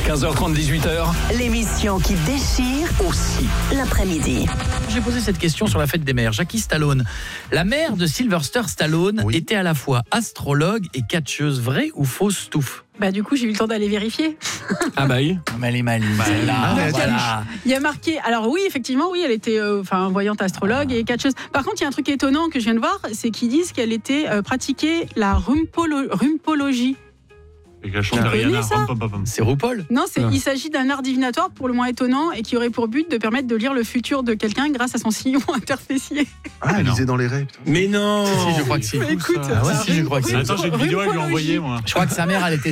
15h30, 18h. L'émission qui déchire Aussi. l'après-midi. J'ai posé cette question sur la fête des mères. Jackie Stallone, la mère de Sylvester Stallone, était à la fois astrologue et catcheuse. Vrai ou fausse, Stouff? Bah du coup j'ai eu le temps d'aller vérifier. Ah bah oui. Mais elle est maligne. Voilà. Il y a marqué, alors oui effectivement oui elle était voyante astrologue et catcheuse. Par contre il y a un truc étonnant que je viens de voir, c'est qu'ils disent qu'elle était pratiquée la rumpologie. Et qu'elle chante Tu Rihanna. connais ça C'est RuPaul? Non, il s'agit d'un art divinatoire pour le moins étonnant et qui aurait pour but de permettre de lire le futur de quelqu'un grâce à son sillon interfécié. Ah, elle non. lisait dans les rêves. Mais non. Si, je crois que si. Mais écoute, Ah ouais, si, je crois que si. Attends, j'ai une vidéo à lui envoyer, moi. Je crois que sa mère, elle était